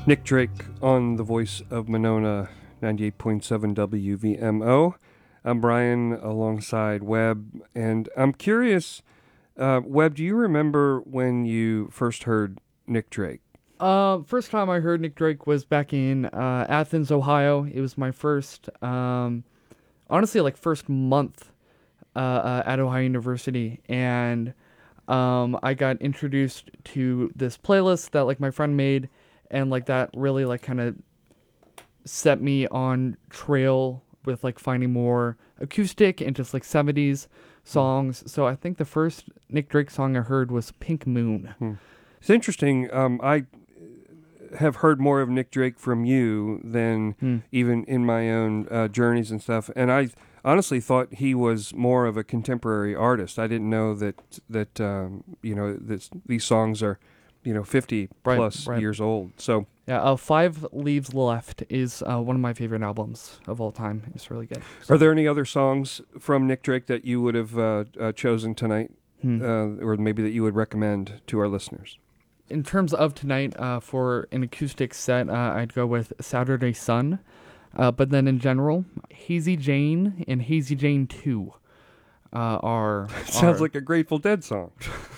Nick Drake on the Voice of Monona, 98.7 WVMO. I'm Brian alongside Webb, and I'm curious, Webb, do you remember when you first heard Nick Drake? First time I heard Nick Drake was back in Athens, Ohio. It was my first, honestly, first month at Ohio University, and I got introduced to this playlist that my friend made, and that really kind of set me on trail with finding more acoustic and just 70s songs. So I think the first Nick Drake song I heard was Pink Moon. It's interesting. I have heard more of Nick Drake from you than even in my own journeys and stuff. And I honestly thought he was more of a contemporary artist. I didn't know that these songs are 50 plus years old. So yeah, Five Leaves Left is one of my favorite albums of all time. It's really good. So. Are there any other songs from Nick Drake that you would have chosen tonight, or maybe that you would recommend to our listeners? In terms of tonight, for an acoustic set, I'd go with Saturday Sun. But then in general, Hazy Jane and Hazy Jane 2 are... Sounds like a Grateful Dead song.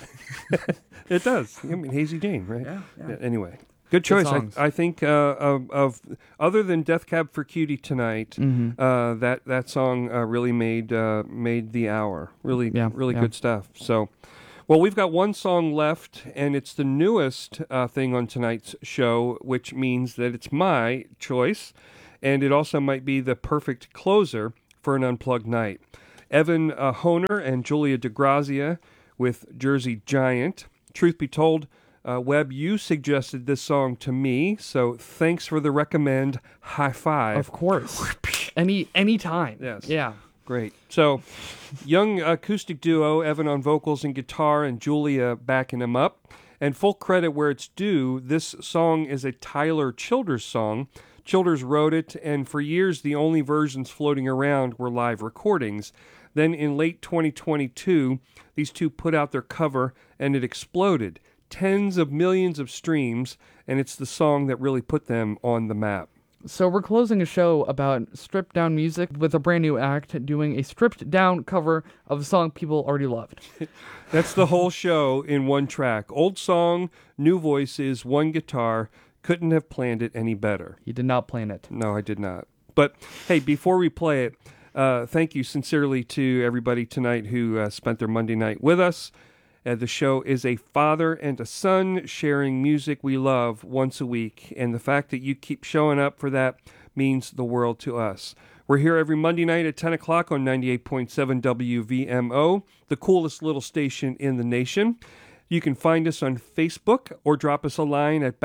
It does. I mean, Hazy Jane, right? Yeah. Anyway, good choice. I think of other than Death Cab for Cutie tonight, that song really made the hour. Really good stuff. So, well, we've got one song left, and it's the newest thing on tonight's show, which means that it's my choice, and it also might be the perfect closer for an unplugged night. Evan Honer and Julia DeGrazia with Jersey Giant. Truth be told, Webb, you suggested this song to me, so thanks for the recommend. High five. Of course. Any time. Yes. Yeah. Great. So, young acoustic duo, Evan on vocals and guitar, and Julia backing him up. And full credit where it's due, this song is a Tyler Childers song. Childers wrote it, and for years the only versions floating around were live recordings. Then in late 2022, these two put out their cover, and it exploded. Tens of millions of streams, and it's the song that really put them on the map. So we're closing a show about stripped down music with a brand new act doing a stripped down cover of a song people already loved. That's the whole show in one track. Old song, new voices, one guitar. Couldn't have planned it any better. You did not plan it. No, I did not. But hey, before we play it, thank you sincerely to everybody tonight who spent their Monday night with us. The show is a father and a son sharing music we love once a week, and the fact that you keep showing up for that means the world to us. We're here every Monday night at 10 o'clock on 98.7 WVMO, the coolest little station in the nation. You can find us on Facebook or drop us a line at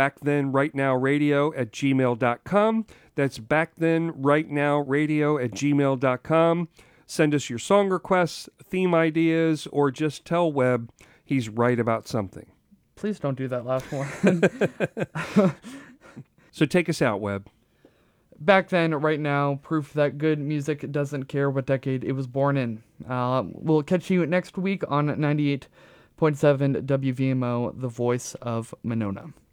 backthenrightnowradio@gmail.com. That's backthenrightnowradio@gmail.com. Send us your song requests, theme ideas, or just tell Webb he's right about something. Please don't do that last one. So take us out, Webb. Back then, right now, proof that good music doesn't care what decade it was born in. We'll catch you next week on 98.7 WVMO, the Voice of Monona.